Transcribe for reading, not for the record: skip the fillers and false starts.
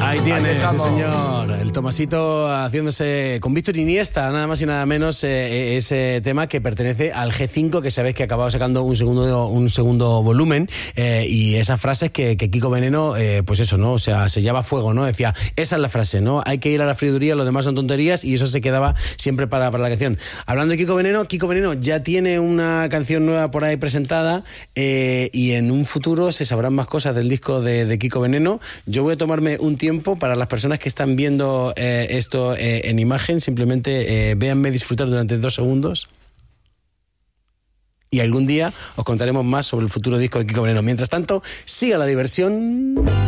Ahí tiene, sí estamos. señor. El Tomasito haciéndose con Víctor Iniesta, nada más y nada menos, ese tema que pertenece al G5, que sabéis que acababa sacando un segundo volumen, y esas frases que Kiko Veneno, pues eso, ¿no? O sea, sellaba fuego, ¿no? Decía, esa es la frase, ¿no? Hay que ir a la friduría, lo demás son tonterías, y eso se quedaba siempre para la canción. Hablando de Kiko Veneno ya tiene una canción nueva por ahí presentada, y en un futuro se sabrán más cosas del disco de Kiko Veneno. Yo voy a tomarme un tiempo para las personas que están viendo esto en imagen, simplemente véanme disfrutar durante 2 segundos y algún día os contaremos más sobre el futuro disco de Kiko Veneno. Mientras tanto, siga la diversión.